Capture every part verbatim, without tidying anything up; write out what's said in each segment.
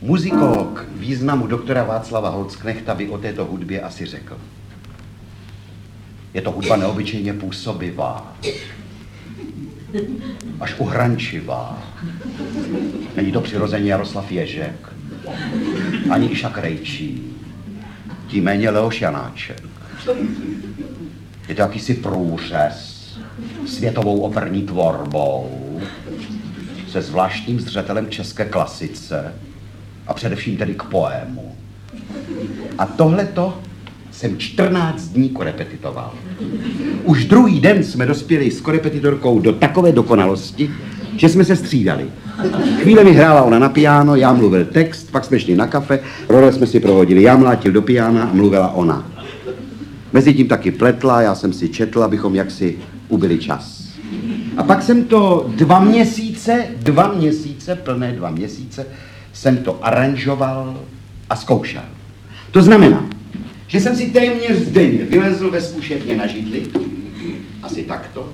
Muzikolog významu doktora Václava Holzknechta by o této hudbě asi řekl: je to hudba neobyčejně působivá, až uhrančivá. Není to přirozeně Jaroslav Ježek, ani Iša Krejčí, tím méně Leoš Janáček. Je to jakýsi průřez světovou operní tvorbou se zvláštním zřetelem české klasice a především tedy k poému. A tohleto jsem čtrnáct dní korepetitoval. Už druhý den jsme dospěli s korepetitorkou do takové dokonalosti, že jsme se střídali. Chvíle mi hrála ona na piano, já mluvil text, pak jsme šli na kafe, role jsme si prohodili, já mlátil do piana a mluvila ona. Mezitím taky pletla, já jsem si četl, abychom jaksi ubili čas. A pak jsem to dva měsíce, dva měsíce, plné dva měsíce, jsem to aranžoval a zkoušel. To znamená, že jsem si téměř denně vylezl ve zkušebně na židli, asi takto.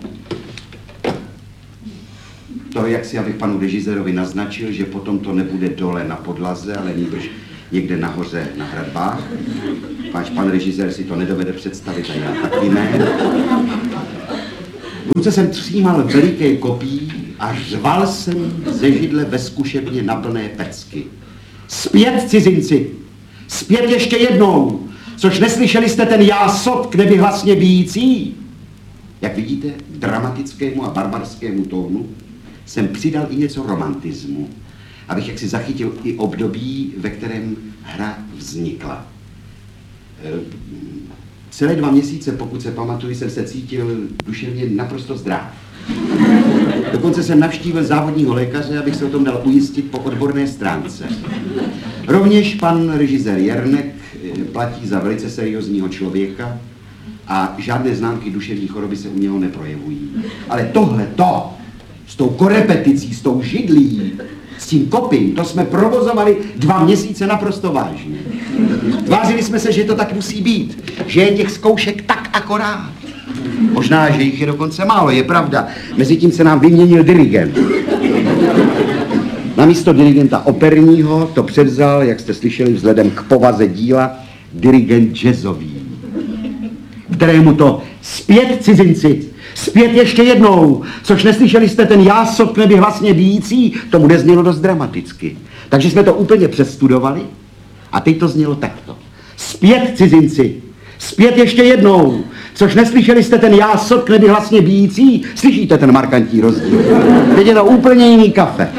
To, jak si abych panu režisérovi naznačil, že potom to nebude dole na podlaze, ale nýbrž někde nahoře na hradbách. Páč pan režisér si to nedovede představit a já taky ne. V ruce jsem třímal veliké kopí a řval jsem ze židle ve zkušebně na plné pecky. Zpět, cizinci! Zpět ještě jednou! Což neslyšeli jste ten jásot k nebi hlasně bijící? Jak vidíte, k dramatickému a barbarskému tónu jsem přidal i něco romantismu, abych jaksi zachytil i období, ve kterém hra vznikla. E, celé dva měsíce, pokud se pamatuju, jsem se cítil duševně naprosto zdrav. Dokonce jsem navštívil závodního lékaře, abych se o tom dal ujistit po odborné stránce. Rovněž pan režisér Jernek platí za velice seriózního člověka a žádné známky duševní choroby se u něho neprojevují. Ale tohle to, s tou korepeticí, s tou židlí, s tím kopím, to jsme provozovali dva měsíce naprosto vážně. Tvářili jsme se, že to tak musí být, že je těch zkoušek tak akorát. Možná, že jich je dokonce málo, je pravda. Mezitím se nám vyměnil dirigent. Namísto dirigenta operního to převzal, jak jste slyšeli, vzhledem k povaze díla, dirigent jazzový, kterému to zpět, cizinci, zpět ještě jednou, což neslyšeli jste ten jásot k nebi hlasně bijící, tomu neznělo dost dramaticky. Takže jsme to úplně přestudovali a teď to znělo takto. Zpět, cizinci, zpět ještě jednou, což neslyšeli jste ten jásot k nebi hlasně bijící, slyšíte ten markantní rozdíl. Teď je to úplně jiný kafe.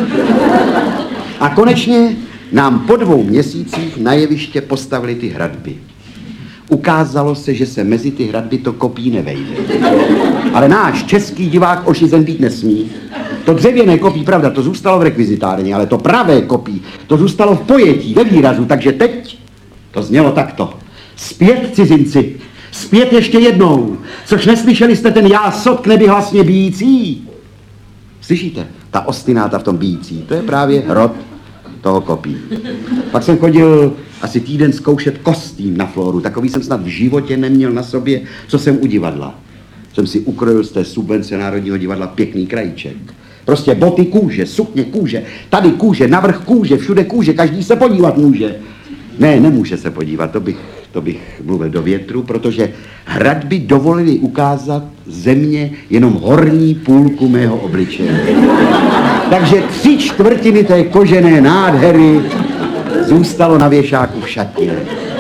A konečně nám po dvou měsících na jeviště postavili ty hradby. Ukázalo se, že se mezi ty hradby to kopí nevejde. Ale náš český divák ošizen být nesmí. To dřevěné kopí, pravda, to zůstalo v rekvizitárně, ale to pravé kopí, to zůstalo v pojetí, ve výrazu, takže teď to znělo takto. Zpět, cizinci, zpět ještě jednou, což neslyšeli jste ten jásot k nebi hlasně bijící. Slyšíte? Ta ostináta v tom bijící, to je právě hrot toho kopí. Pak jsem chodil asi týden zkoušet kostým na Flóru, takový jsem snad v životě neměl na sobě, co jsem u divadla. Jsem si ukrojil z té subvence Národního divadla pěkný krajíček. Prostě boty kůže, sukně kůže, tady kůže, navrch kůže, všude kůže, každý se podívat může. Ne, nemůže se podívat, to bych, to bych mluvil do větru, protože hradby dovolili ukázat země jenom horní půlku mého obličeje. Takže tři čtvrtiny té kožené nádhery zůstalo na věšáku v šatně.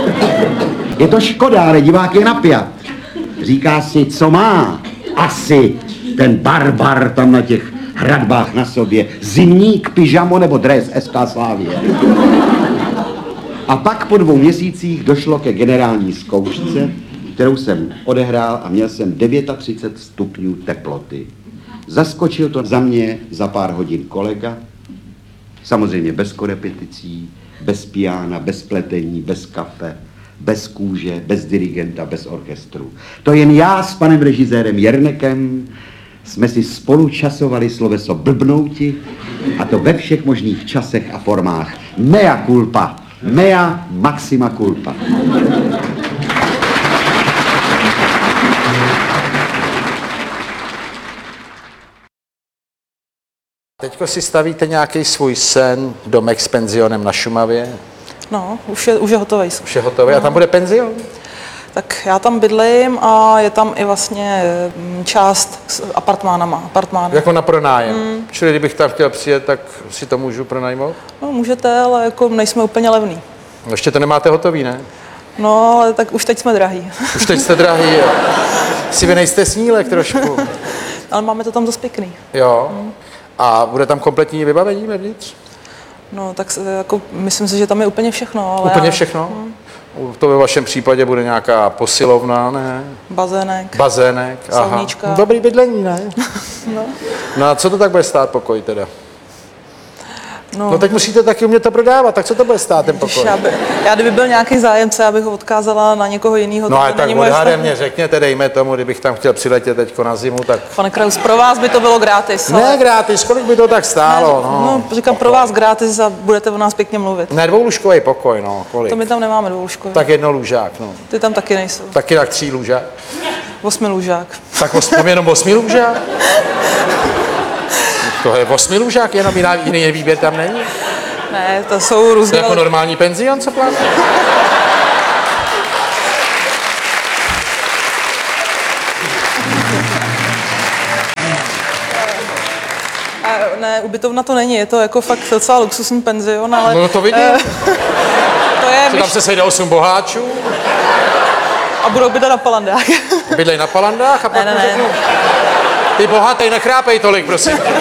Je to škoda, ale divák je napjat. Říká si, co má asi ten barbar tam na těch hradbách na sobě. Zimník, pyžamo nebo dres S K Slavie. A pak po dvou měsících došlo ke generální zkoušce, kterou jsem odehrál a měl jsem třicet devět stupňů teploty. Zaskočil to za mě za pár hodin kolega, samozřejmě bez korepeticí, bez piana, bez pletení, bez kafe, bez kůže, bez dirigenta, bez orchestru. To jen já s panem režisérem Jernekem jsme si spolu časovali sloveso blbnouti, a to ve všech možných časech a formách. Mea culpa, mea maxima culpa. Teďko si stavíte nějaký svůj sen, domek s penzionem na Šumavě? No, už je, už je hotový. Už je hotový. A tam bude penzion? Tak já tam bydlím a je tam i vlastně mm, část s apartmánama. Apartmány. Jako na pronájem. Mm. Čili kdybych tam chtěl přijet, tak si to můžu pronajmout? No, můžete, ale jako nejsme úplně levný. No, ještě to nemáte hotový, ne? No, ale tak už teď jsme drahý. Už teď jste drahý, jo. Si vy nejste snílek trošku. Ale máme to tam dost pěkný. Jo. Mm. A bude tam kompletní vybavení vevnitř? No, tak se, jako, myslím si, že tam je úplně všechno. Ale Úplně já, všechno? Mm. To ve vašem případě bude nějaká posilovna, ne? Bazének. Bazének, aha. Sauníčka. Dobrý bydlení, ne? No. No a co to tak bude stát pokoj teda? No, No teď musíte taky umět to prodávat, tak co to bude stát ten pokoj? já, by, já kdyby byl nějaký zájemce, já bych ho odkázala na někoho jiného. No ale tak odhadem mě řekněte, dejme tomu, kdybych tam chtěl přiletět teďko na zimu, tak... Pane Kraus, pro vás by to bylo gratis. Ne ale... gratis, kolik by to tak stálo, ne, no. no. Říkám pro vás gratis a budete o nás pěkně mluvit. Ne, dvoulůžkový pokoj, no, kolik? To my tam nemáme dvoulůžkový. Tak jedno lůžák, no. Ty tam taky nejsou. Taky tak tří lůžák. Osmi lůžák. Tak osm, jenom osmi lůžák? To je osmi lůžák, jenom jiná, jiný výběr tam není? Ne, to jsou různé... To je jako normální penzion, co plánuje? Ne, ubytovna to není, je to jako fakt docela luxusní penzion, ale... No to vidím. to je... Co tam se sejde osm boháčů? A budou bydlet na Palandách. Bydlej na Palandách a pak ne, mu ne, řeknu, ty bohatý, nechrápej tolik, prosím tě.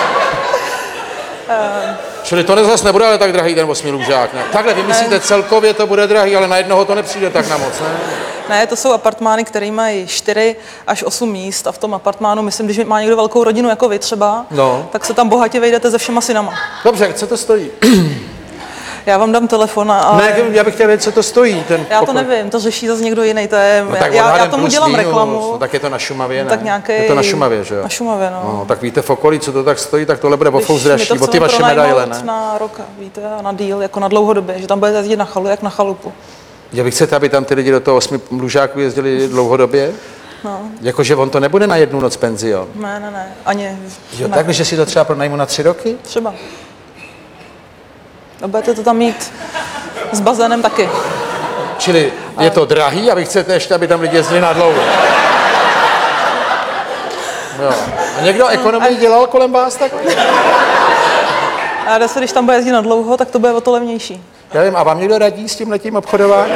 Čili to zase nebude ale tak drahý ten osmilůžák, ne? Takhle, vy myslíte celkově to bude drahý, ale na jednoho to nepřijde tak na moc, ne? Ne, to jsou apartmány, které mají čtyři až osm míst a v tom apartmánu, myslím, když má někdo velkou rodinu jako vy třeba, no. tak se tam bohatě vejdete se všema synama. Dobře, co to stojí? Já vám dám telefon, ale... Ne, já bych chtěl vědět, co to stojí, ten Já to pokoj. nevím, to řeší zase někdo jiný, to je... No, tak já, já tomu dělám minus, reklamu. No, tak je to na Šumavě, ne? Tak nějaký... Je to na Šumavě, že jo? Na Šumavě, no. no. Tak víte v okolí, co to tak stojí, tak tohle bude o fous dražší, o ty vaše medaile, ne? Na rok, víte, a na díl, jako na dlouhodobě, že tam budete jezdit na chalu, jak na chalupu. Já bych chcete, aby tam ty lidi do toho osmi lůžáků jezdili dlouhodobě? No. Jakože on to nebude na jednu noc penzion? Ne, ne, ne, ani... Jo, ne. tak, že si to třeba pronajmu na tři roky? Třeba. A budete to tam mít s bazénem taky. Čili je to drahý a vy chcete ještě, aby tam lidi jezdili na dlouho. Jo. A někdo ekonomii dělal kolem vás tak? A zase, když tam bude jezdit na dlouho, tak to bude o to levnější. Já vím, a vám někdo radí s tímhletím obchodováním?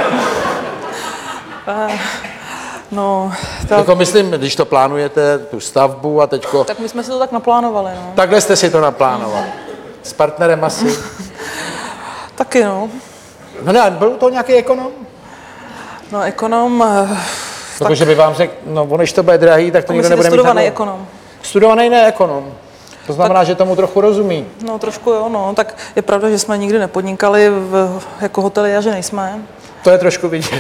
No, tak... Jako myslím, když to plánujete, tu stavbu a teďko... Tak my jsme si to tak naplánovali, no. Takhle jste si to naplánovali. S partnerem asi? Taky, no. No ne, byl to nějaký ekonom? No, ekonom... Protože by vám řekl, no ono, když to bude drahý, tak to nikdo nebude mít. Studovaný ekonom. Studovaný ne ekonom. To znamená, tak, že tomu trochu rozumí. No trošku jo, no. Tak je pravda, že jsme nikdy nepodnikali v, jako hoteliéři nejsme. To je trošku vidět.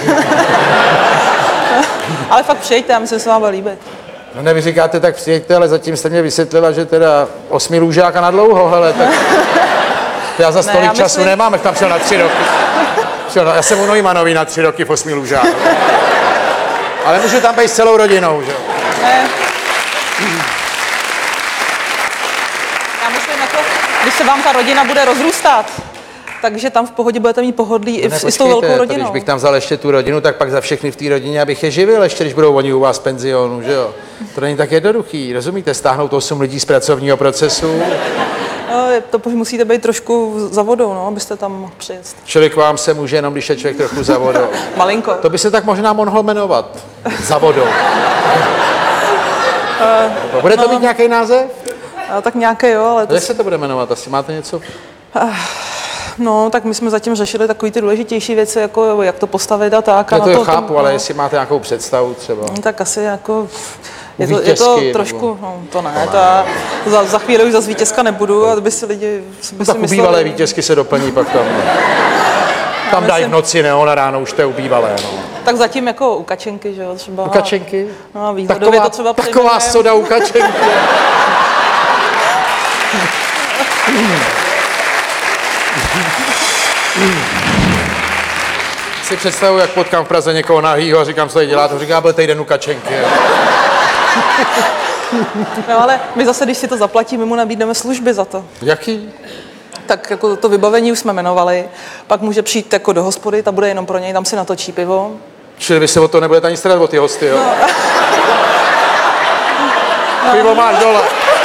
Ale fakt přijďte, já myslím, že se vám bude líbit. No ne, vy říkáte, tak přijďte, ale zatím jste mě vysvětlila, že teda osmi lůžáka na dlouho, hele, tak... Já za tolik ne, času myslím... nemám, jak tam přijel na tři roky. Já jsem u Neumannový na tři roky v osmi lůžách. Ale můžu tam být s celou rodinou, že jo? Ne. Já myslím, jako, když se vám ta rodina bude rozrůstat, takže tam v pohodě budete mít pohodlí i, ne, i s tou velkou rodinou. Když bych tam vzal ještě tu rodinu, tak pak za všechny v té rodině, abych je živil, ještě když budou oni u vás v penzionu, že jo? To není tak jednoduchý, rozumíte? Stáhnout osm lidí z pracovního procesu. No, to musíte být trošku za vodou, no, abyste tam mohl přijet. Člověk vám se může jenom, když je člověk trochu za vodou. Malinko. To by se tak možná mohlo jmenovat. Za vodou. Uh, bude to no, mít nějaký název? Uh, tak nějaký, jo, ale... To... Jak se to bude jmenovat? Asi máte něco? Uh, no, tak my jsme zatím řešili takové ty důležitější věci, jako jak to postavit a tak. Já a to, na to chápu, tom, ale no, jestli máte nějakou představu třeba. No, tak asi jako... Je to, Vítězky, je to trošku, no to ne, to já za, za chvíli už za vítězka nebudu, a by si lidi by no, si tak mysleli... ubývalé vítězky se doplní pak tam. Tam myslím... dají v noci, ne, ona ráno už to je ubývalé, no. Tak zatím jako u Kačenky, že jo, třeba. U Kačenky? No a výhodově to třeba přejmenujeme. Taková soda u Kačenky. Si představuji, jak potkám v Praze někoho nahýho a říkám, co tady děláte, říká, byl týden u Kačenky. No ale my zase, když si to zaplatí, my mu nabídneme služby za to. Jaký? Tak jako to vybavení už jsme jmenovali, pak může přijít jako do hospody, ta bude jenom pro něj, tam si natočí pivo. Čili vy se o to nebudete ani starat o ty hosty, jo? No. Pivo máš dole.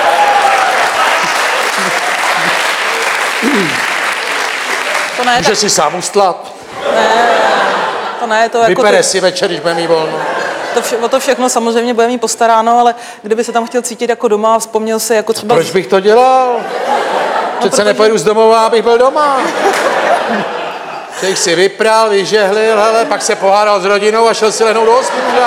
To ne, Může tak, si sám ustlat. to ne, to jako... Vypere Ty, si večer, když bude mít volno. to vše, o to všechno samozřejmě bude mít postaráno, ale kdyby se tam chtěl cítit jako doma a vzpomněl si jako třeba... Proč bych to dělal? Přece protože- nepojedu z domova, abych byl doma. Těch si vypral, vyžehlil, hele, pak se pohádal s rodinou a šel si lehnout do hospůdka.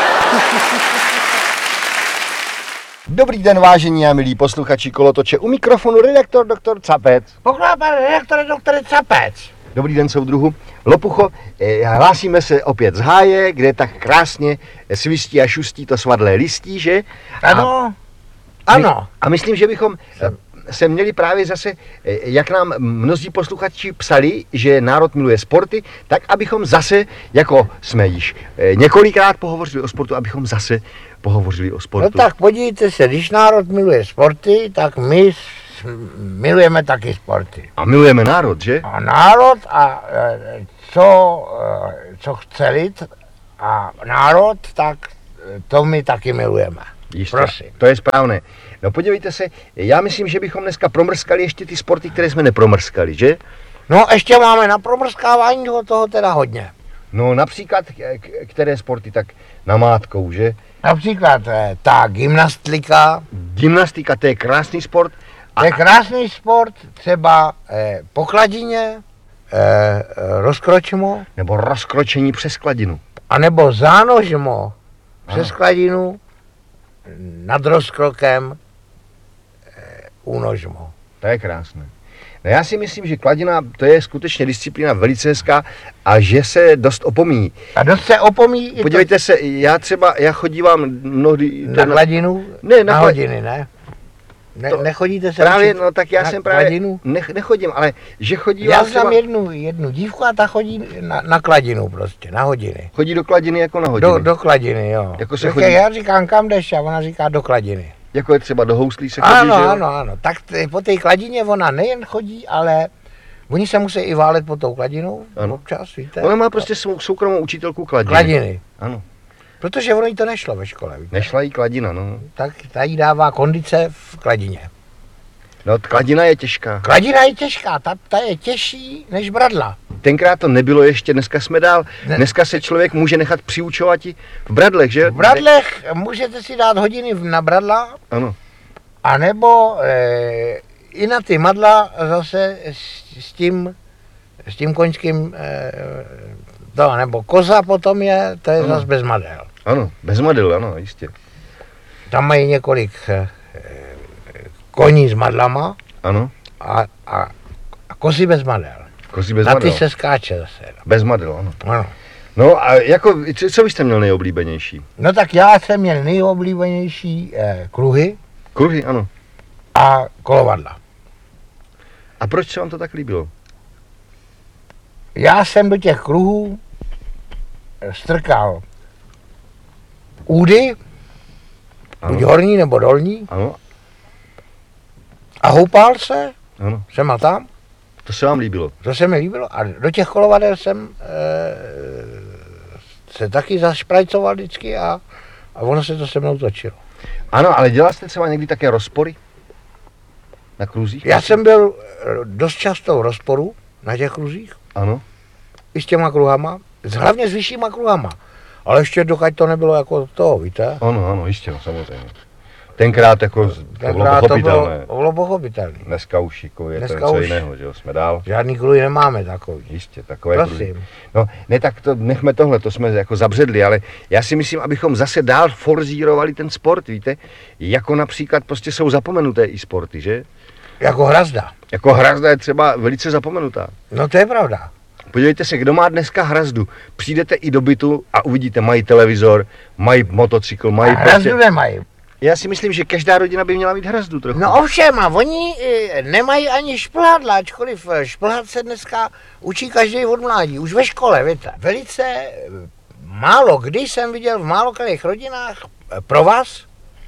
Dobrý den, vážení a milí posluchači Kolotoče. U mikrofonu redaktor doktor Capec. Pokládá pan redaktore doktore Capec. Dobrý den, soudruhu. Lopucho, eh, hlásíme se opět z háje, kde tak krásně svistí a šustí to svadlé listí, že? Ano, A, ano. a myslím, že bychom eh, se měli právě zase, eh, jak nám mnozí posluchači psali, že národ miluje sporty, tak abychom zase, jako jsme již eh, několikrát pohovořili o sportu, abychom zase pohovořili o sportu. No tak podívejte se, když národ miluje sporty, tak my s- milujeme taky sporty. A milujeme národ, že? A národ a e, co, e, co chce lid a národ, tak e, to my taky milujeme. Jistě, Prosím. to je správné. No podívejte se, já myslím, že bychom dneska promrskali ještě ty sporty, které jsme nepromrskali, že? No ještě máme na promrskávání toho, toho teda hodně. No například, k- k- které sporty, tak namátkou, že? Například e, ta gymnastika, Gymnastika, to je krásný sport. A, to je krásný sport, třeba e, po kladině, e, e, rozkročmo, nebo rozkročení přes kladinu. anebo zánožmo přes kladinu, nad rozkrokem, e, únožmo. To je krásné. No já si myslím, že kladina, to je skutečně disciplína velice hezká a že se dost opomíjí. A dost se opomíjí i Podívejte se, já třeba, já chodívám mnohdy... to na kladinu, Ne, na na kla- hodiny, ne? Ne, To- nechodíte se Právě, učit no tak já na jsem právě, kladinu? nech, nechodím, ale že chodí Já třeba, znám jednu, jednu dívku a ta chodí na, na kladinu prostě, na hodiny. chodí do kladiny jako na hodiny. Do, do kladiny, jo. Jako se Tak chodí- Já říkám, kam jdeš, a ona říká do kladiny. Jako je třeba do houslí se chodí, Ano, že jo? ano, ano. Tak t- po té kladině ona nejen chodí, ale oni se musí i válet pod tou kladinou Ano. občas, víte? Ona má prostě svou soukromou učitelku kladiny. Kladiny. Ano, Protože ono jí to nešlo ve škole, víte? nešla jí kladina, no. Tak ta jí dává kondice v kladině. No, kladina je těžká. Kladina je těžká, ta, ta je těžší než bradla. Tenkrát to nebylo ještě, dneska jsme dál. Ne. Dneska se člověk může nechat přiučovat i v bradlech, že? V bradlech můžete si dát hodiny na bradla, Ano, anebo e, i na ty madla zase s, s tím, s tím koňským, e, to, nebo koza potom je, to je Ano. zase bez madel. ano, bez madel, ano, jistě. Tam mají několik e, koní s madlama Ano, a, a, a kozy bez madel. kozy bez Na madel. ty se skáče zase. Bez madel, ano. Ano. No a jako, co, co byste měl nejoblíbenější? No tak já jsem měl nejoblíbenější e, kruhy Kruhy, ano. a kolovadla. A proč se vám to tak líbilo? Já jsem do těch kruhů strkal údy, buď Ano, horní nebo dolní, ano, a houpal se, ano. sem a tam, To se vám líbilo. to se mi líbilo. A do těch kolovadel jsem e, se taky zašprajcoval vždycky a, a ono se to se mnou točilo. Ano, ale dělal jste třeba někdy také rozpory? Na kruzích? Já jsem byl eh, dost často v rozporu na těch kruzích, Ano, i s těma kruhama, hlavně s vyššíma kruhama. Ale ještě dokud to nebylo jako to, víte? ano, ano, jistě, no, samozřejmě. Tenkrát jako to bylo Tenkrát to bylo, pochopitelné. to bylo pochopitelné. Dneska už jako je Dneska to něco už- jiného, že jo, jsme dál. Žádný kruhy nemáme takový. Jistě, takové Prosím. kruhy. No, ne, tak to nechme tohle, to jsme jako zabředli, ale já si myslím, abychom zase dál forzírovali ten sport, víte? Jako například prostě jsou zapomenuté i sporty, že? Jako hrazda. Jako hrazda je třeba velice zapomenutá. No to je pravda. Podívejte se, kdo má dneska hrazdu. Přijdete i do bytu a uvidíte, mají televizor, mají motocykl, mají A hrazdu nemají. Já si myslím, že každá rodina by měla mít hrazdu trochu. No ovšem, a oni e, nemají ani šplhadla, ačkoliv e, šplhat se dneska učí každý od mládí, už ve škole, víte. Velice e, málo kdy jsem viděl v málo kterých rodinách e, provaz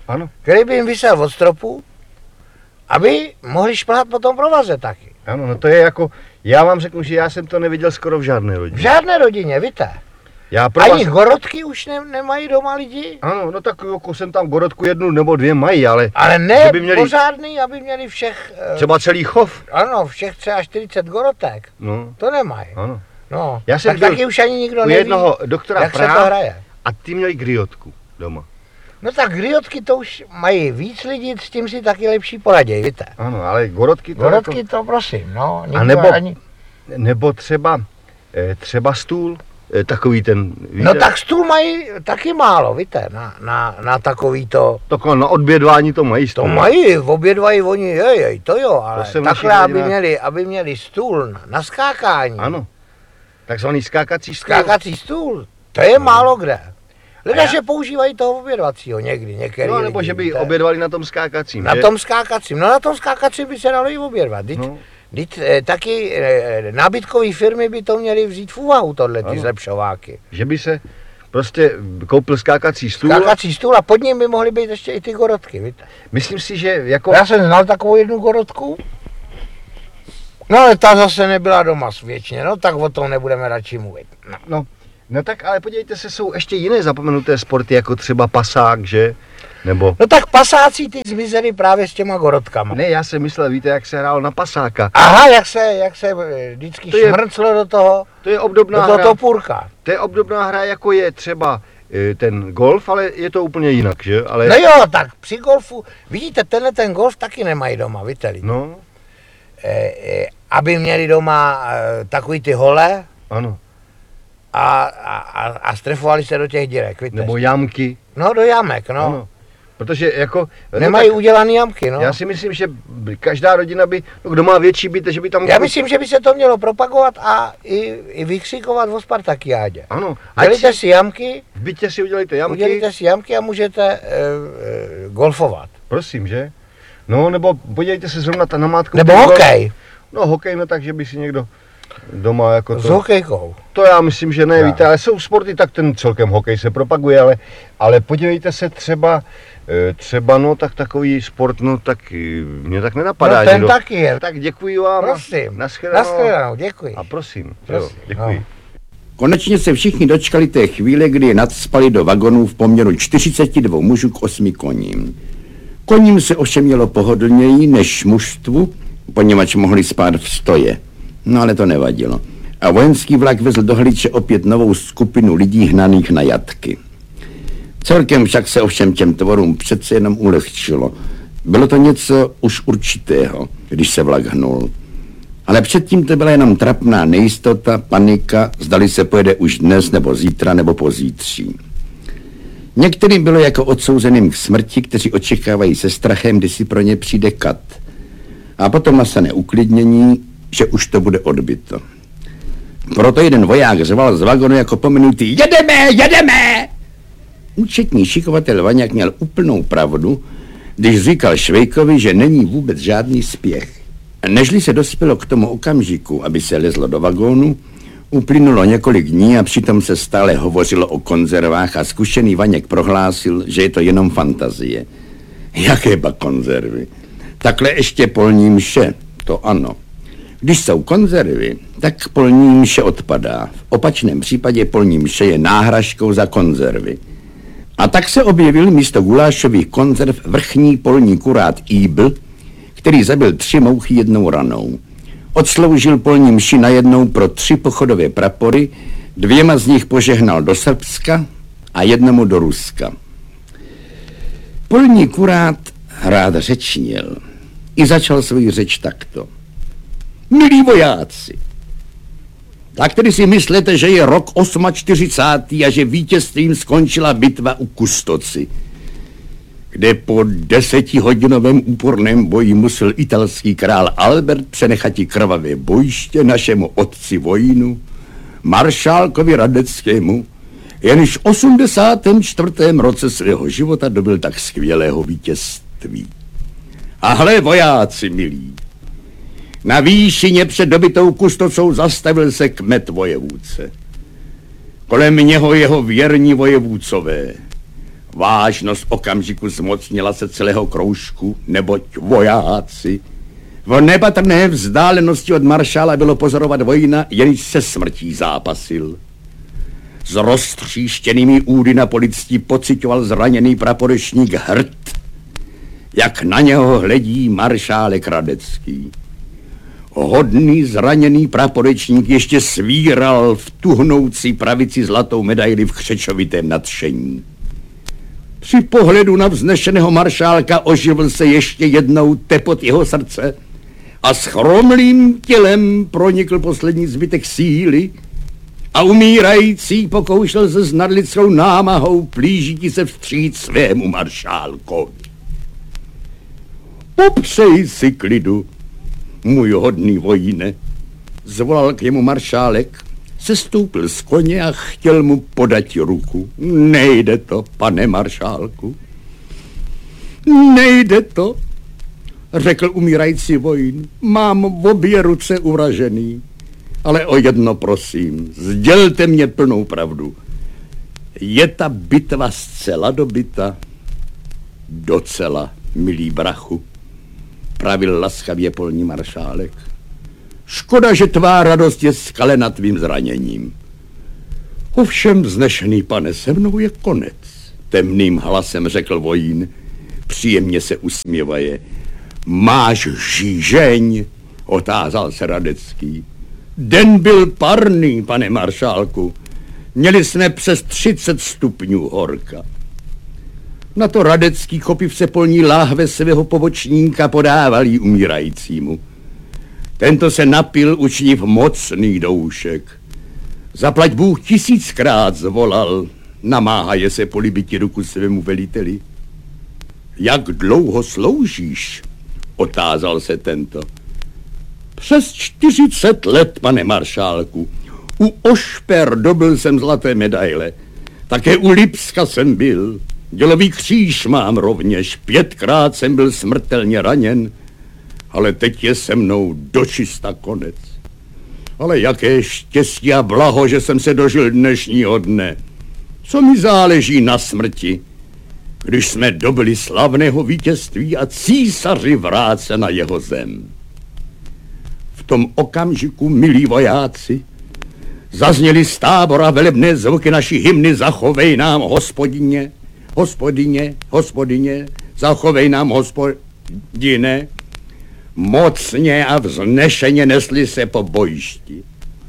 Ano. který by jim vysel od stropu, aby mohli šplhat po tom provaze taky. Ano, no to je jako, já vám řeknu, že já jsem to neviděl skoro v žádné V rodině. žádné rodině, víte. Já pro Ani vás... gorodky už ne, nemají doma lidi. Ano, no tak jako jsem tam gorodku jednu nebo dvě mají, ale... Ale ne že by měli pořádný, aby měli všech, eh, třeba celý chov. ano, všech třeba čtyřicet gorotek. No, To nemají. ano. No, Já jsem tak byl taky už ani nikdo U neví, jednoho doktora jak se to Praha hraje. a ty měli griotku doma. No tak griotky to už mají víc lidí, s tím si taky lepší poraděj, víte. Ano, ale gorodky to Gorodky jako... to prosím, no. nikdo A nebo, ani... nebo třeba, eh, třeba stůl, eh, takový ten, víte? No tak stůl mají taky málo, víte, na, na, na takový to. Takhle na odbědvání to mají stůl. To mají, obědvají oni, jej, jej, to jo, ale jsem v takhle, našich aby rodinách- měli, aby měli stůl na, na skákání. Ano, takzvaný skákací stůl. Skákací stůl, to je málo kde. Lidé, já- že používají toho obědvacího někdy, některý No, nebo lidi, že by víte. obědvali na tom skákacím, Na že? tom skákacím, no na tom skákacím by se dalo i obědvat. Vždyť, No. vždyť, eh, taky eh, nábytkové firmy by to měly vzít v úvahu, tohle ty Ano. zlepšováky. Že by se prostě koupil skákací stůl. Skákací stůl a pod ním by mohly být ještě i ty gorodky, víte. Myslím si, že jako... Já jsem znal takovou jednu gorodku, no ale ta zase nebyla doma věčně, no tak o tom nebudeme radši mluvit. No. No, no tak ale podívejte se, jsou ještě jiné zapomenuté sporty, jako třeba pasák, že? Nebo... no tak pasáci ty zmizeli právě s těma gorodkama. Ne, já jsem myslel, víte, jak se hrál na pasáka. Aha, jak se, jak se eh, vždycky To je- šmrclo do toho, To je obdobná do toho hra. topůrka. To je obdobná hra, jako je třeba eh, ten golf, ale je to úplně jinak, že? Ale... No jo, tak při golfu, vidíte, tenhle ten golf taky nemají doma, víte lidi. No, E, e, aby měli doma e, takový ty hole ano. a, a, a, a strefovali se do těch dírek, víte. Nebo jamky. No do jamek, no. Ano. Protože jako... no Nemají tak udělaný jamky, no. Já si myslím, že by- každá rodina by, no kdo má větší byt, že by tam... Já myslím, že by se to mělo propagovat a i, i vykřikovat o Spartakiádě. Ano. Ať Dělejte si, si jamky, v bytě si udělejte jamky. udělejte si jamky a můžete e, e, golfovat. Prosím, že? No, nebo podívejte se zrovna ta namátku. Nebo hokej, No, hokej, no tak, že by si někdo doma jako s to... hokejkou. To já myslím, že ne, Já. víte, ale jsou sporty, tak ten celkem hokej se propaguje, ale, ale podívejte se třeba, eh, třeba no, tak takový sport, no tak eh, mě tak nenapadá. No ten že do... taky je. Tak děkuji vám. Prosím, Naschledanou. naschledanou, děkuji. A prosím, Prosím, jo, děkuji. no. Konečně se všichni dočkali té chvíle, kdy je nadspali do vagonů v poměru čtyřicet dva mužů k osmi koním. Koním se ovšem mělo pohodlněji než mužstvu, poněvadž mohli spát v stoje. No ale to nevadilo. A vojenský vlak vezl do Hliče opět novou skupinu lidí hnaných na jatky. Celkem však se ovšem těm tvorům přece jenom ulehčilo. Bylo to něco už určitého, když se vlak hnul. Ale předtím to byla jenom trapná nejistota, panika, zdali se pojede už dnes, nebo zítra, nebo pozítří. Některým bylo jako odsouzeným k smrti, kteří očekávají se strachem, kdy si pro ně přijde kat. A potom nastane uklidnění, že už to bude odbyto. Proto jeden voják řval z vagonu jako pomenutý: jedeme, jedeme! Účetní šikovatel Vaňák měl úplnou pravdu, když říkal Švejkovi, že není vůbec žádný spěch. Nežli se dospělo k tomu okamžiku, aby se lezlo do vagónu, uplynulo několik dní a přitom se stále hovořilo o konzervách a zkušený Vaněk prohlásil, že je to jenom fantazie. Jaké ba konzervy? Takhle ještě polní mše, to ano. Když jsou konzervy, tak polní mše odpadá. V opačném případě polní mše je náhražkou za konzervy. A tak se objevil místo gulášových konzerv vrchní polní kurát Íbl, který zabil tři mouchy jednou ranou. Odsloužil polní mši najednou pro tři pochodové prapory, dvěma z nich požehnal do Srbska a jednomu do Ruska. Polní kurát rád řečnil i začal svou řeč takto. Milí vojáci, tak tedy si myslíte, že je rok čtyřicátý osmý a že vítězstvím skončila bitva u Kustoci, kde po desetihodinovém úporném boji musel italský král Albert přenechati krvavé bojiště našemu otci vojnu, maršálkovi Radeckému, jenž v osmdesátém čtvrtém roce svého života dobil tak skvělého vítězství. A hle, vojáci milí, na výšině před dobitou Kustocou zastavil se kmet vojevůdce. Kolem něho jeho věrní vojevůdcové. Vážnost okamžiku zmocnila se celého kroužku, neboť vojáci. V nepatrné vzdálenosti od maršála bylo pozorovat vojna, jenž se smrtí zápasil. S roztříštěnými údy na policii pociťoval zraněný praporečník Hrd, jak na něho hledí maršálek Radecký. Hodný zraněný praporečník ještě svíral v tuhnoucí pravici zlatou medaili v křečovitém nadšení. Při pohledu na vznešeného maršálka oživil se ještě jednou tepot jeho srdce a s chromlým tělem pronikl poslední zbytek síly a umírající pokoušel se s nadlidskou námahou plížití se vstříc svému maršálkovi. Popřej si klidu, můj hodný vojíne, zvolal k němu maršálek, sestoupil z koně a chtěl mu podať ruku. Nejde to, pane maršálku. Nejde to, řekl umírající vojín. Mám v obě ruce uražený, ale o jedno prosím, sdělte mě plnou pravdu. Je ta bitva zcela dobyta? Docela, milý brachu, pravil laskavě polní maršálek. Škoda, že tvá radost je skalena tvým zraněním. Ovšem, vznešený pane, se mnou je konec, temným hlasem řekl vojín, příjemně se usměvaje. Máš žížeň? Otázal se Radecký. Den byl parný, pane maršálku. Měli jsme přes třicet stupňů horka. Na to Radecký, chopiv se polní láhve svého pobočníka, podával jí umírajícímu. Tento se napil, učiniv mocný doušek. Zaplať Bůh tisíckrát zvolal, namáhaje se polibiti ruku svému veliteli. Jak dlouho sloužíš? Otázal se tento. Přes čtyřicet let, pane maršálku. U Ošper dobil jsem zlaté medaile. Také u Lipska jsem byl. Dělový kříž mám rovněž. Pětkrát jsem byl smrtelně raněn. Ale teď je se mnou dočista konec. Ale jaké štěstí a blaho, že jsem se dožil dnešního dne. Co mi záleží na smrti, když jsme dobili slavného vítězství a císaři vráce na jeho zem. V tom okamžiku, milí vojáci, zazněly z tábora velebné zvuky naší hymny Zachovej nám, hospodině, hospodině, hospodině, zachovej nám, hospodine. Mocně a vznešeně nesli se po bojišti.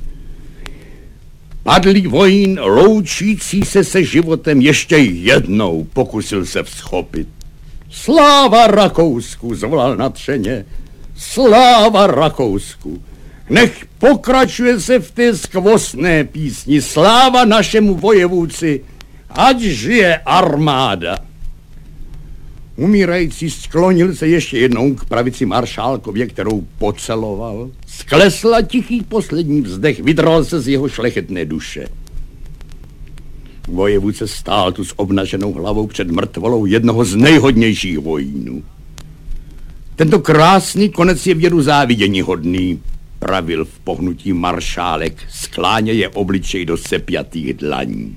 Padlý vojín, loučící se se životem, ještě jednou pokusil se vzchopit. Sláva Rakousku, zvolal nadšeně. Sláva Rakousku. Nech pokračuje se v té skvostné písni. Sláva našemu vojevůdci, ať žije armáda. Umírající sklonil se ještě jednou k pravici maršálkově, kterou poceloval. Sklesla tichý poslední vzdech, vydral se z jeho šlechetné duše. Vojevůdce stál tu s obnaženou hlavou před mrtvolou jednoho z nejhodnějších vojínů. Tento krásný konec je věru závidění hodný, pravil v pohnutí maršálek, skláněje obličej do sepjatých dlaní.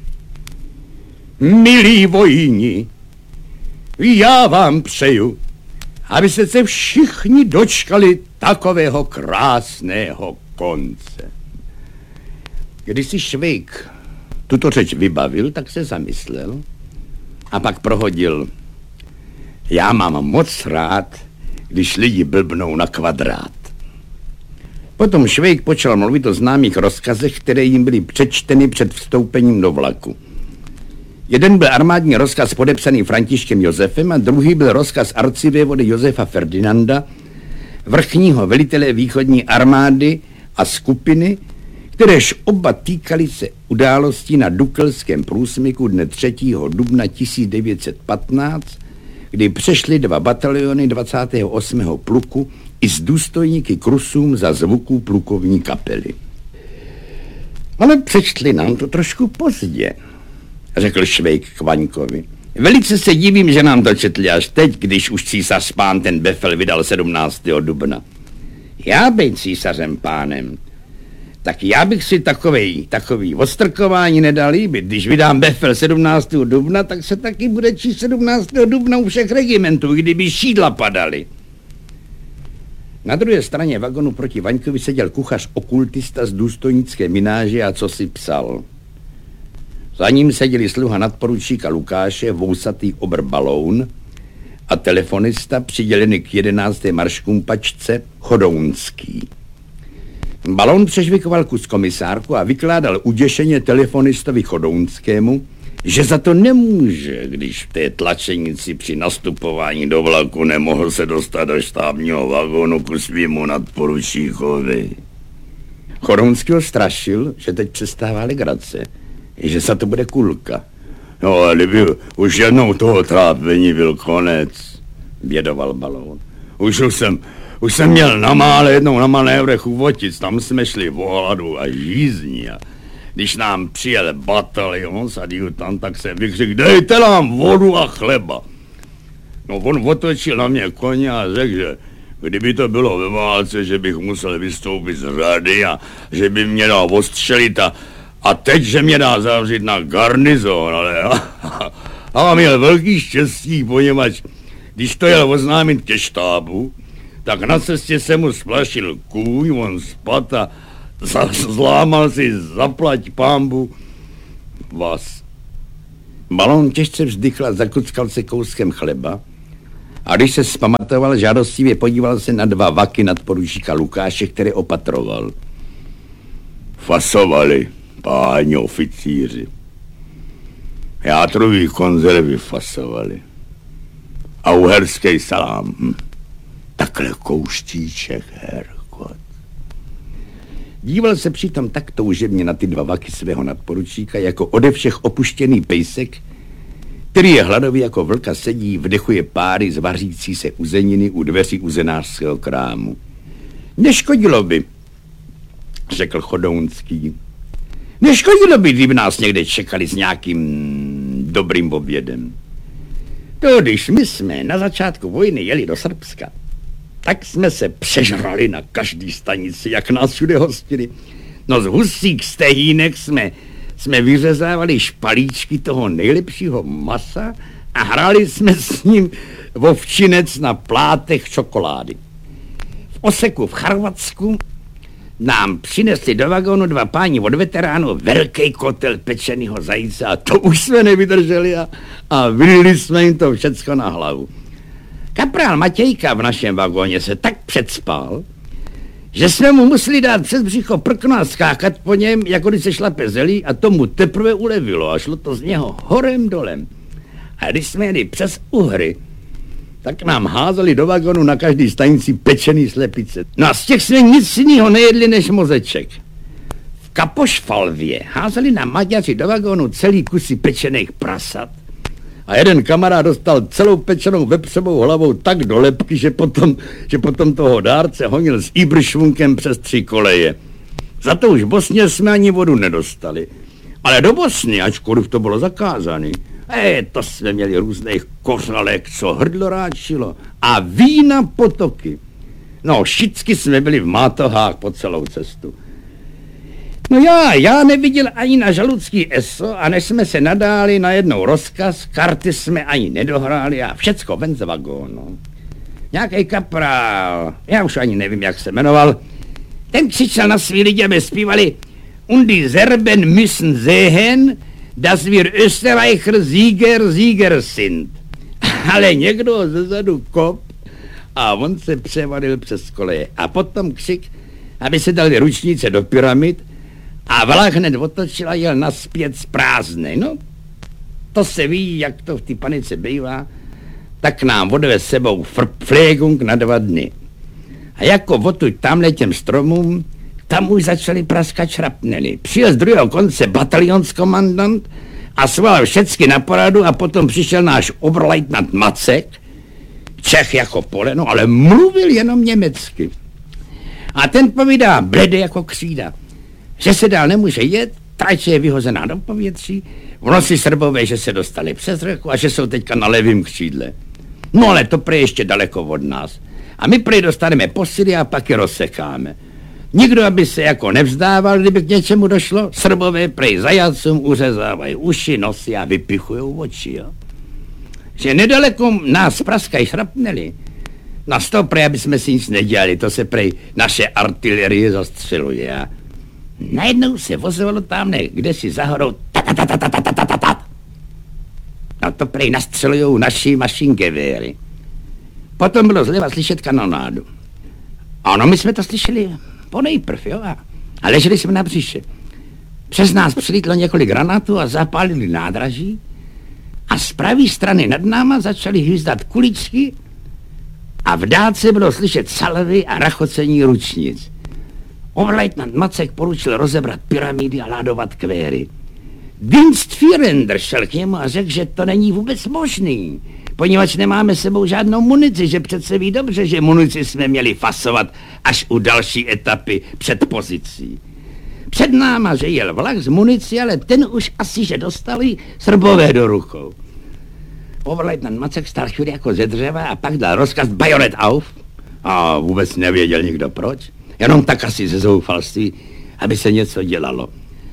Milí vojíni, já vám přeju, abyste se všichni dočkali takového krásného konce. Když si Švejk tuto řeč vybavil, tak se zamyslel a pak prohodil. Já mám moc rád, když lidi blbnou na kvadrát. Potom Švejk počal mluvit o známých rozkazech, které jim byly přečteny před vstoupením do vlaku. Jeden byl armádní rozkaz podepsaný Františkem Josefem a druhý byl rozkaz arcivévody Josefa Ferdinanda, vrchního velitele východní armády a skupiny, kteréž oba týkaly se událostí na Dukelském průsmyku dne třetího dubna tisíc devět set patnáct, kdy přešly dva bataliony dvacátého osmého pluku i s důstojníky krusům za zvuků plukovní kapely. Ale přečtli nám to trošku pozdě, řekl Švejk k Vaňkovi. Velice se divím, že nám to četli až teď, když už císař pán ten Befel vydal sedmnáctého dubna. Já být císařem pánem, Tak já bych si takovej, takový odstrkování nedal líbit. Když vydám Befel sedmnáctého dubna, tak se taky bude číst sedmnáctého dubna u všech regimentů, kdyby šídla padaly. Na druhé straně vagonu proti Vaňkovi seděl kuchař okultista z důstojnické mináže a co si psal. Za ním seděli sluha nadporučíka Lukáše, vousatý obr Baloun a telefonista přidělený k jedenácté marškumpačce Chodounský. Baloun přežvikoval kus komisárku a vykládal uděšeně telefonistovi Chodounskému, že za to nemůže, když v té tlačenici při nastupování do vlaku nemohl se dostat do štábního vagónu ku svýmu nadporučíkovi. Chodounský ho strašil, že teď přestává legrace, že za to bude kulka. No ale kdyby už jednou toho trápení byl konec, bědoval Baloun. Už, už jsem... Už jsem měl na mále jednou na manévrech u Votic, tam jsme šli v hladu a jízni a když nám přijel batalion s adjutant, tak jsem vykřikl, dejte nám vodu a chleba. No on otočil na mě koně a řekl, že kdyby to bylo ve válce, že bych musel vystoupit z řady a že by mě dal ostřelit a, a teď, že mě dá zavřít na garnizon, ale a, a, a měl velký štěstí, poněvadž když to jel oznámit ke štábu, tak na cestě se mu splašil kůň, on spad a zlámal si zaplať pánbu vás. Baloun těžce vzdychl a zakuckal se kouskem chleba a když se zpamatoval, žádostivě podíval se na dva vaky nadporučíka Lukáše, které opatroval. Fasovali, páni oficíři. Játrový konzervy fasovali. A uherský salám. Hm. Takhle kouštíček, herkot. Díval se přitom tak toužebně na ty dva vaky svého nadporučíka, jako ode všech opuštěný pejsek, který je hladový jako vlka sedí, vdechuje páry z vařící se uzeniny u dveří uzenářského krámu. Neškodilo by, řekl Chodounský. Neškodilo by, kdyby nás někde čekali s nějakým dobrým obědem. To, když my jsme na začátku vojny jeli do Srbska, tak jsme se přežrali na každý stanici, jak nás všude hostili. No z husík stehínek jsme, jsme vyřezávali špalíčky toho nejlepšího masa a hráli jsme s ním vovčinec na plátech čokolády. V Oseku v Chorvatsku nám přinesli do vagónu dva páni od veteránů velký kotel pečenýho zajíce a to už jsme nevydrželi a, a vylili jsme jim to všecko na hlavu. Kaprál Matějka v našem vagóně se tak předspal, že jsme mu museli dát přes břicho prkno a skákat po něm, jako když se šlape zelí a tomu teprve ulevilo a šlo to z něho horem dolem. A když jsme jeli přes Uhry, tak nám házeli do vagonu na každý stanici pečený slepice. No a z těch jsme nic jiného nejedli než mozeček. V Kapošfalvě házeli nám Maďaři do vagonu celý kusy pečených prasat a jeden kamarád dostal celou pečenou vepřovou hlavou tak do lebky, že potom, že potom toho dárce honil s Ibršvunkem přes tři koleje. Za to už v Bosně jsme ani vodu nedostali. Ale do Bosny, ačkoliv to bylo zakázané, E, to jsme měli různých kořalek, co hrdlo ráčilo a vína potoky. No, všichni jsme byli v mátohách po celou cestu. No já, já neviděl ani na žaludský eso a než jsme se nadáli na jednou rozkaz, karty jsme ani nedohráli a všecko ven z vagónu. Nějaký kaprál, já už ani nevím, jak se jmenoval, ten křičel na svý lidi, aby zpívali Und die Serben müssen sehen, dass wir Österreicher Sieger, Sieger sind. Ale někdo zezadu kop a on se převalil přes koleje. A potom křik, aby se dali ručnice do pyramid a vlak hned otočil a jel naspět z prázdnej. No, to se ví, jak to v té panice bývá, tak nám odvez sebou Verpflegung na dva dny. A jako odtud tamhle těm stromům, tam už začali praskat šrapnely. Přijel z druhého konce batalionskomandant a svolal všecky na poradu a potom přišel náš oberleutnant Macek, Čech jako poleno, ale mluvil jenom německy. A ten povídá blede jako křída, že se dál nemůže jet, trať je vyhozená do povětří, v noci Srbové, že se dostali přes řeku a že jsou teďka na levém křídle. No ale to prý ještě daleko od nás. A my prý dostaneme posily a pak je rozsekáme. Nikdo, aby se jako nevzdával, kdyby k něčemu došlo. Srbové prej zajacům uřezávají uši, nosy a vypichujou oči, jo. Že nedaleko nás praskají šrapnely. Na sto prej, aby jsme si nic nedělali, to se prej naše artilerie zastřeluje. A najednou se vozovalo tamhle, kde si za horou ta-ta-ta-ta-ta-ta-ta-ta. No to prej nastřelujou naši mašingevéry. Potom bylo zleva slyšet kanonádu. Ano, my jsme to slyšeli ponejprv, jo, a, a leželi jsme na břiše. Přes nás přilítlo několik granátů a zapálili nádraží a z pravé strany nad náma začaly hvízdat kuličky a v dálce bylo slyšet salvy a rachocení ručnic. Oberleutnant Macek poručil rozebrat pyramidy a ládovat kvéry. Dienstführer šel k němu a řekl, že to není vůbec možný, poněvadž nemáme sebou žádnou munici, že přece ví dobře, že munici jsme měli fasovat až u další etapy před pozicí. Před náma, že jel vlak z munici, ale ten už asi, že dostali Srbové do rukou. Oberleutnant Macek stál chvíli jako ze dřeva a pak dal rozkaz bajonet auf. A vůbec nevěděl nikdo proč, jenom tak asi ze zoufalství, aby se něco dělalo.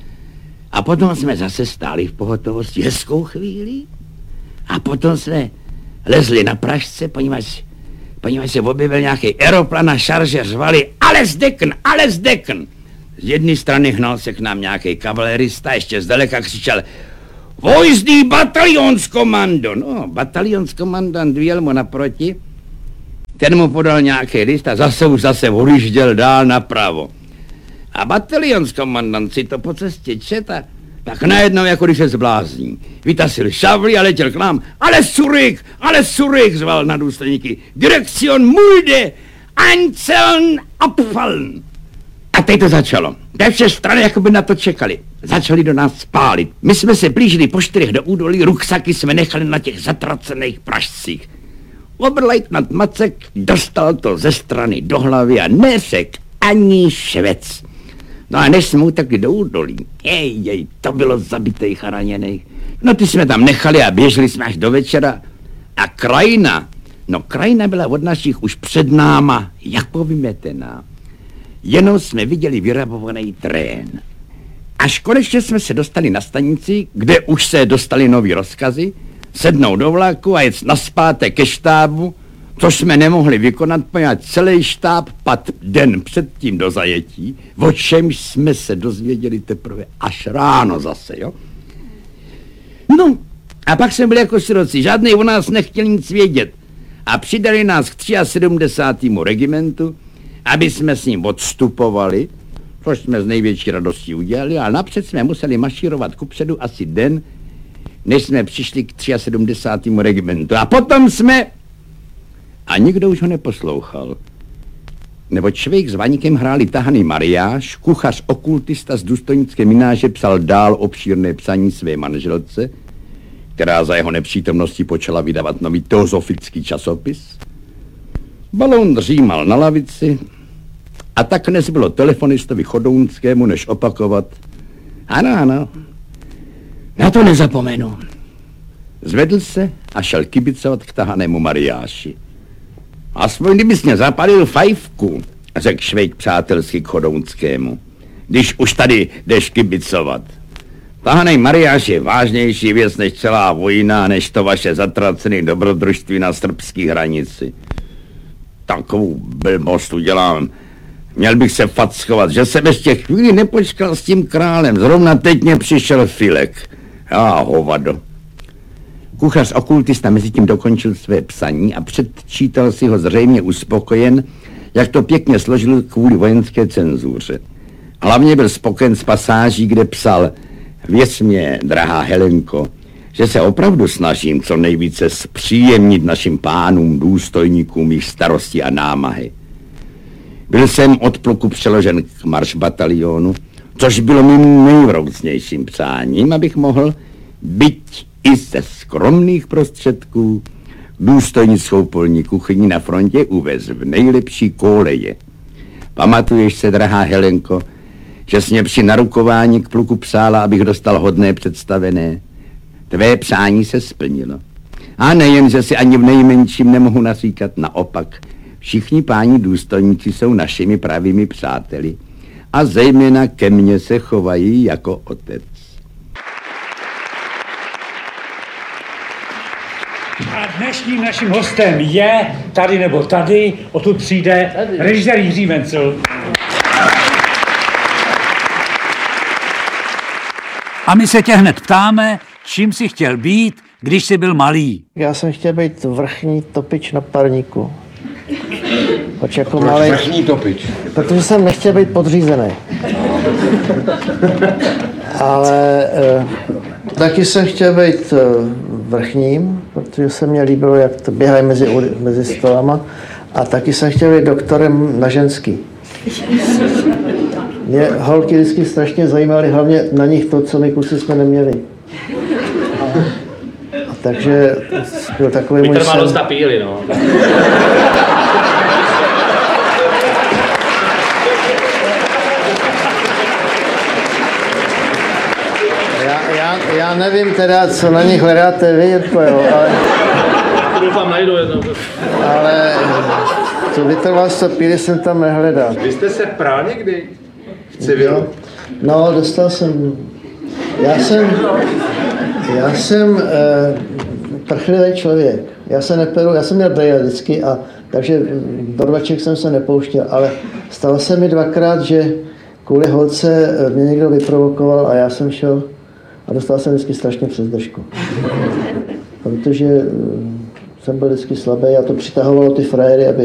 A potom jsme zase stáli v pohotovosti hezkou chvíli a potom jsme lezli na pražce, poněvadž, poněvadž se objevil nějaký aeroplan a šarže řvali alles decken, alles decken. Z jedné strany hnal se k nám nějaký kavalerista, ještě zdaleka křičel Wo ist die Bataljonskommando? No, bataljonskomandant vyjel mu naproti, ten mu podal nějaký list a zase už zase odjížděl dál napravo. A bataljonskomandant si to po cestě četa, tak najednou, jako když se zblázní. Vytasil šavli a letěl k nám. Ale surik, ale surik, zval na důstojníky. Direktion Mulde, einzeln abfallen. A teď to začalo. Ve všech strany jako by na to čekali. Začali do nás spálit. My jsme se blížili po čtyřech do údolí, ruksaky jsme nechali na těch zatracených pražcích. Oberleutnant Macek dostal to ze strany do hlavy a neřekl ani švec. No a než jsme utekli do údolí, jej, jej, to bylo zabitých a raněných. No ty jsme tam nechali a běželi jsme až do večera. A krajina, no krajina byla od našich už před náma jako vymetená. Jenom jsme viděli vyrabovaný trén. Až konečně jsme se dostali na stanici, kde už se dostali nový rozkazy, sednout do vlaku a jet naspátek ke štábu, což jsme nemohli vykonat, poněvadž celý štáb pad den předtím do zajetí, o čemž jsme se dozvěděli teprve až ráno zase, jo. No, a pak jsme byli jako siroci, žádnej o nás nechtěl nic vědět a přidali nás k sedmdesátému třetímu regimentu, aby jsme s ním odstupovali, což jsme z největší radostí udělali, ale napřed jsme museli mašírovat kupředu asi den, než jsme přišli k sedmdesátému třetímu regimentu. A potom jsme... A nikdo už ho neposlouchal. Nebo člověk s Vaníkem hráli tahaný mariáš, kuchař okultista z důstojnické mináže psal dál obšírné psaní své manželce, která za jeho nepřítomnosti počala vydávat nový teozofický časopis. Balón dřímal na lavici a tak nezbylo telefonistovi Chodounskému, než opakovat. Ano, ano, na to nezapomenu. Zvedl se a šel kibicovat k tahanému mariáši. Aspoň kdybys mě zapalil fajfku, řekl Švejk přátelsky k Chodounskému, když už tady jdeš kibicovat. Tahanej mariáš je vážnější věc než celá vojna, než to vaše zatracené dobrodružství na srbský hranici. Takovou blbost udělám. Měl bych se fackovat, že jsem ještě chvíli nepočkal s tím králem. Zrovna teď mě přišel Filek. Já hovado. Kuchař okultista mezi tím dokončil své psaní a předčítal si ho zřejmě uspokojen, jak to pěkně složil kvůli vojenské cenzuře. Hlavně byl spokojen s pasáží, kde psal: Věř mě, drahá Helenko, že se opravdu snažím co nejvíce zpříjemnit našim pánům, důstojníkům jejich starosti a námahy. Byl jsem od pluku přeložen k maršbatalionu, což bylo mým nejvroucnějším přáním, abych mohl, byť i ze skromných prostředků, důstojnickou polní kuchyni na frontě uvést v nejlepší koleje. Pamatuješ se, drahá Helenko, že jsi mě při narukování k pluku psála, abych dostal hodné představené? Tvé přání se splnilo. A nejen, že si ani v nejmenším nemohu naříkat, naopak, všichni páni důstojníci jsou našimi pravými přáteli. a zejména ke mně se chovají jako otec. A dnešním naším hostem je tady nebo tady, odtud přijde režisér Jiří Mencel. A my se tě hned ptáme, čím jsi chtěl být, když jsi byl malý. Já jsem chtěl být vrchní topič na parníku. Proč jako Proč malej? vrchní topič? Protože jsem nechtěl být podřízený. Ale eh, taky jsem chtěl být eh, vrchním, protože se mně líbilo, jak to běhají mezi, uli- mezi stolama. A taky jsem chtěl být doktorem na ženský. Mě holky vždycky strašně zajímaly, hlavně na nich to, co my kluci jsme neměli. A takže byl takový můj sen. na píli, no. Já, já, já nevím teda, co na nich hledáte vy, jako jo, ale, Doufám, najdu jednou. ale to vytrvalstvo píly jsem tam nehledal. Vy jste se prál někdy? Jo. No, dostal jsem, já jsem, já jsem eh, prchlivý člověk. Já se neperu, já jsem měl brejle vždycky, a takže do rvaček jsem se nepouštěl, ale stalo se mi dvakrát, že kvůli holce mě někdo vyprovokoval a já jsem šel a dostal jsem vždycky strašně přes držku. Protože jsem byl vždycky slabý a to přitahovalo ty frajery, aby